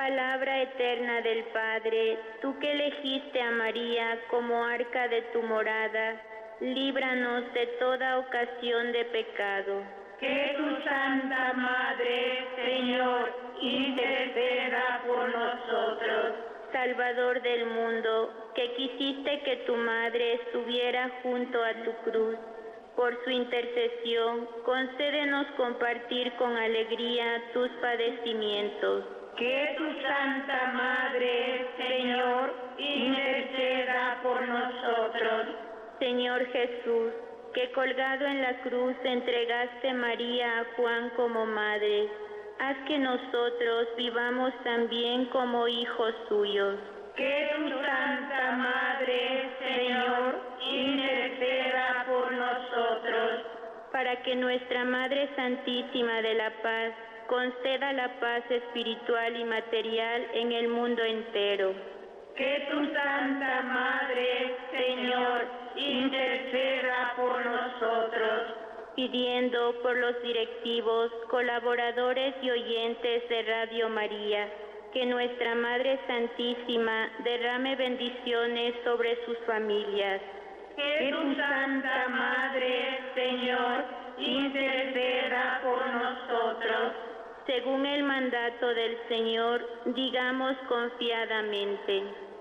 Palabra eterna del Padre, tú que elegiste a María como arca de tu morada, líbranos de toda ocasión de pecado. Que tu Santa Madre, Señor, interceda por nosotros. Salvador del mundo, que quisiste que tu Madre estuviera junto a tu cruz, por su intercesión, concédenos compartir con alegría tus padecimientos. Que tu Santa Madre, Señor, interceda por nosotros. Señor Jesús, que colgado en la cruz entregaste María a Juan como madre, haz que nosotros vivamos también como hijos suyos. Que tu Santa Madre, Señor, interceda por nosotros. Para que nuestra Madre Santísima de la Paz conceda la paz espiritual y material en el mundo entero. Que tu Santa Madre, Señor, interceda por nosotros. Pidiendo por los directivos, colaboradores y oyentes de Radio María, que nuestra Madre Santísima derrame bendiciones sobre sus familias. Que tu Santa Madre, Señor, interceda por nosotros. Según el mandato del Señor, digamos confiadamente: